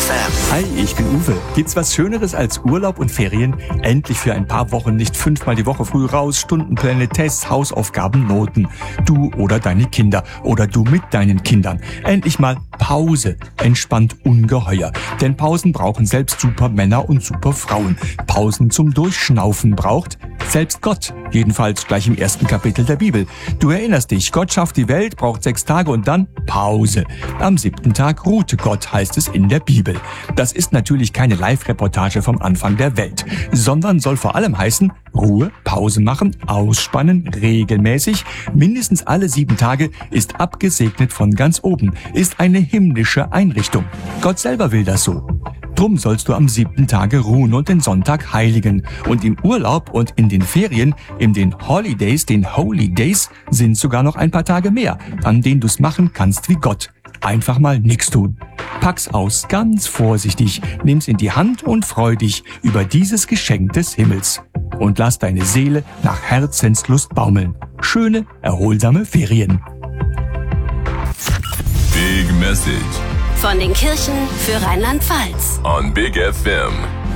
FM. Hi, ich bin Uwe. Gibt's was Schöneres als Urlaub und Ferien? Endlich für ein paar Wochen nicht 5-mal die Woche früh raus, Stundenpläne, Tests, Hausaufgaben, Noten. Du oder deine Kinder oder du mit deinen Kindern. Endlich mal Pause. Entspannt ungeheuer. Denn Pausen brauchen selbst Supermänner und Superfrauen. Pausen zum Durchschnaufen braucht selbst Gott. Jedenfalls gleich im ersten Kapitel der Bibel. Du erinnerst dich, Gott schafft die Welt, braucht 6 Tage und dann Pause. Am 7. Tag ruhte Gott, heißt es in der Bibel. Das ist natürlich keine Live-Reportage vom Anfang der Welt, sondern soll vor allem heißen, Ruhe, Pause machen, ausspannen, regelmäßig, mindestens alle 7 Tage, ist abgesegnet von ganz oben, ist eine himmlische Einrichtung. Gott selber will das so. Drum sollst du am 7. Tage ruhen und den Sonntag heiligen. Und im Urlaub und in den Ferien, in den Holidays, den Holy Days, sind sogar noch ein paar Tage mehr, an denen du's machen kannst wie Gott. Einfach mal nix tun. Pack's aus, ganz vorsichtig, nimm's in die Hand und freu dich über dieses Geschenk des Himmels. Und lass deine Seele nach Herzenslust baumeln. Schöne, erholsame Ferien. Big Message Von den Kirchen für Rheinland-Pfalz. on Big FM.